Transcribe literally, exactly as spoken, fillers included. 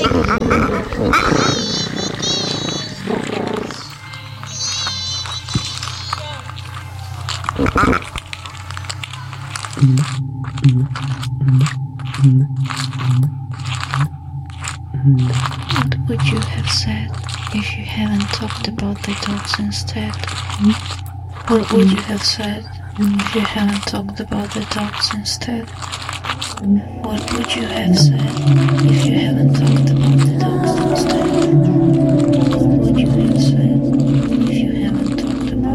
What would you have said if you hadn't talked about the dogs instead? What would you have said if you hadn't talked about the dogs instead? What would you have said if you hadn't talked about the dogs instead?